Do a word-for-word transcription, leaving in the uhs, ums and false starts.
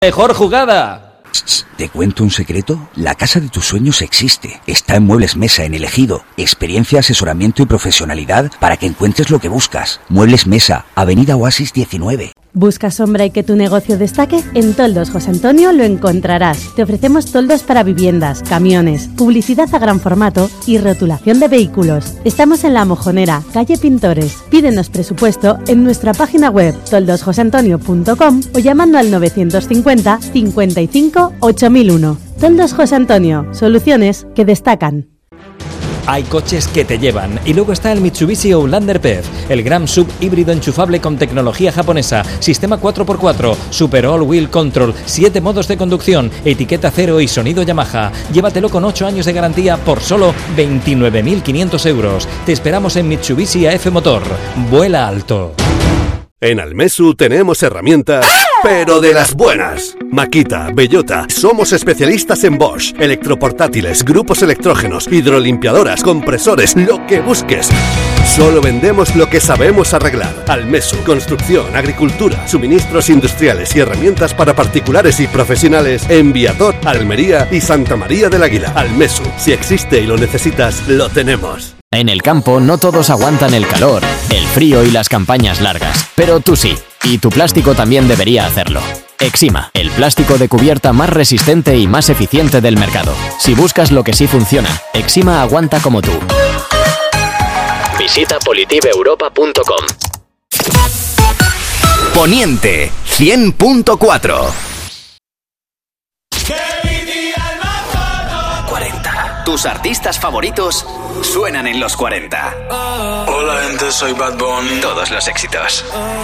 ¡Mejor jugada! ¿Te cuento un secreto? La casa de tus sueños existe. Está en Muebles Mesa, en El Ejido. Experiencia, asesoramiento y profesionalidad para que encuentres lo que buscas. Muebles Mesa, Avenida Oasis diecinueve. ¿Buscas sombra y que tu negocio destaque? En Toldos José Antonio lo encontrarás. Te ofrecemos toldos para viviendas, camiones, publicidad a gran formato y rotulación de vehículos. Estamos en La Mojonera, calle Pintores. Pídenos presupuesto en nuestra página web toldos josé antonio punto com o llamando al novecientos cincuenta cincuenta y cinco ocho mil uno. Toldos José Antonio, soluciones que destacan. Hay coches que te llevan. Y luego está el Mitsubishi Outlander P E V, el gran sub híbrido enchufable con tecnología japonesa, sistema cuatro por cuatro, Super All Wheel Control, siete modos de conducción, etiqueta cero y sonido Yamaha. Llévatelo con ocho años de garantía por solo veintinueve mil quinientos euros. Te esperamos en Mitsubishi A F Motor. Vuela alto. En Almesu tenemos herramientas, pero de las buenas. Makita, Bellota, somos especialistas en Bosch, electroportátiles, grupos electrógenos, hidrolimpiadoras, compresores, lo que busques. Solo vendemos lo que sabemos arreglar. Almesu, construcción, agricultura, suministros industriales y herramientas para particulares y profesionales en Viator, Almería y Santa María del Águila. Almesu, si existe y lo necesitas, lo tenemos. En el campo no todos aguantan el calor, el frío y las campañas largas, pero tú sí, y tu plástico también debería hacerlo. Exima, el plástico de cubierta más resistente y más eficiente del mercado. Si buscas lo que sí funciona, Exima aguanta como tú. Visita politive europa punto com. Poniente cien punto cuatro. Tus artistas favoritos suenan en los cuarenta. Hola gente, soy Bad Bunny. Todos los éxitos.